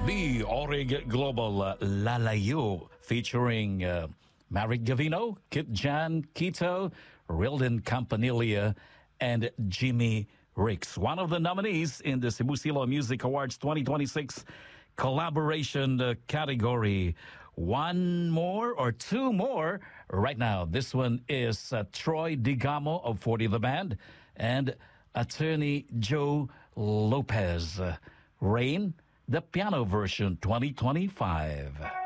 The Orig Global Lalayo featuring Marek Gavino, Kit Jan Quito, Rilden Campanilla, and Jimmy Ricks. One of the nominees in the Cebu Silo Music Awards 2026 collaboration category. One more or two more right now. This one is Troy Digamo of 40 The Band and Attorney Joe Lopez. Rain, the piano version 2025.